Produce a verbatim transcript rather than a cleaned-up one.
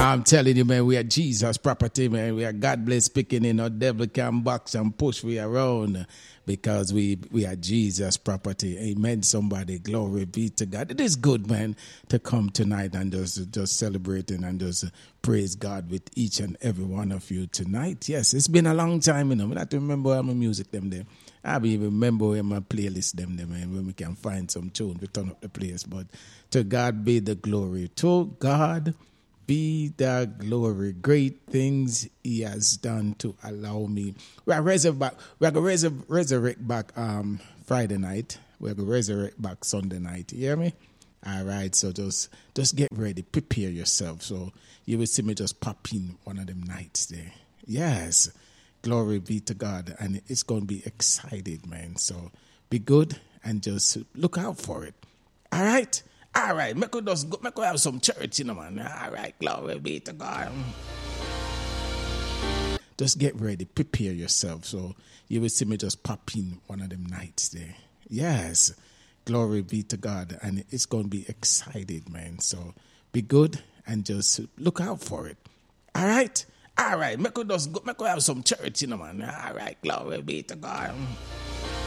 I'm telling you, man, we are Jesus property, man. We are God bless speaking in. No devil can box and push we around because we we are Jesus property. Amen. Somebody, glory be to God. It is good, man, to come tonight and just just celebrating and just praise God with each and every one of you tonight. Yes, it's been a long time, you know. I have to remember how my music them there. I even remember where my playlist them there, man, when we can find some tune, we turn up the place. But to God be the glory. To God be the glory. Great things he has done to allow me. We are resurrect back. We are going to resurrect back um, Friday night. We are going to resurrect back Sunday night. You hear me? All right. So just just get ready. Prepare yourself. So you will see me just pop in one of them nights there. Yes. Glory be to God. And it's going to be excited, man. So be good and just look out for it. All right. All right, make us just go, make us have some church, you know, man. All right, glory be to God. Just get ready, prepare yourself. So you will see me just pop in one of them nights there. Yes, glory be to God. And it's going to be excited, man. So be good and just look out for it. All right, all right, make us just go, make us have some church, you know, man. All right, glory be to God.